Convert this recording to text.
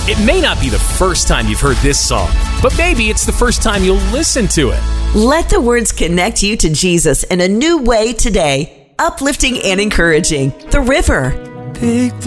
It may not be the first time you've heard this song, but maybe it's the first time you'll listen to it. Let the words connect you to Jesus in a new way today. Uplifting and encouraging. The River. Picked